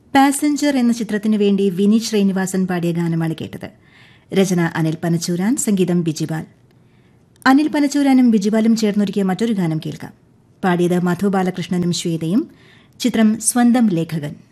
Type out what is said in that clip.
Passenger എന്ന ചിത്രത്തിനു വേണ്ടി വിനീത് ശ്രീനിവാസൻ പാടിയ ഗാനമാണ് കേട്ടത്. രചന അനിൽ പനച്ചൂരാൻ, സംഗീതം ബിജിപാൽ. അനിൽ പനച്ചൂരാനും ബിജിപാലും ചേർന്നൊരുക്കിയ മറ്റൊരു ഗാനം കേൾക്കാം. പാടിയത് മധു ബാലകൃഷ്ണനും ശ്വേതയും. ചിത്രം സ്വന്തം ലേഖകൻ.